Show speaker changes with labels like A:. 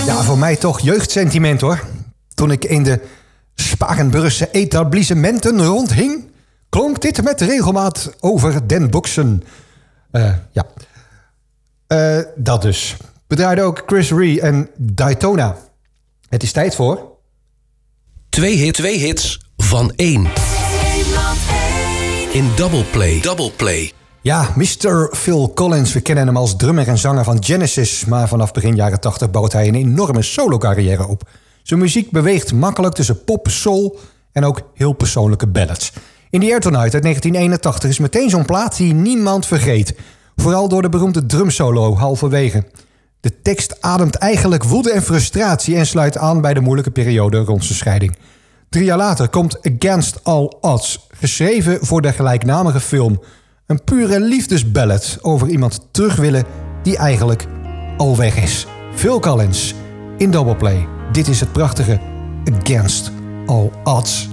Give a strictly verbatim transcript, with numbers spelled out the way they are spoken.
A: Ja, voor mij toch jeugdsentiment hoor. Toen ik in de Spakenburgse etablissementen rondhing, klonk dit met regelmaat over den boksen. Uh, ja, uh, dat dus. We draaiden ook Chris Rea en Daytona. Het is tijd voor...
B: Twee, hit, twee hits van één. In Double Play. Double Play.
A: Ja, mister Phil Collins. We kennen hem als drummer en zanger van Genesis. Maar vanaf begin jaren tachtig bouwt hij een enorme solo-carrière op. Zijn muziek beweegt makkelijk tussen pop, soul en ook heel persoonlijke ballads. In The Air Tonight uit negentien eenentachtig is meteen zo'n plaat die niemand vergeet. Vooral door de beroemde drumsolo halverwege. De tekst ademt eigenlijk woede en frustratie en sluit aan bij de moeilijke periode rond zijn scheiding. Drie jaar later komt Against All Odds, geschreven voor de gelijknamige film. Een pure liefdesballad over iemand terug willen die eigenlijk al weg is. Phil Collins in Double Play. Dit is het prachtige Against All Odds.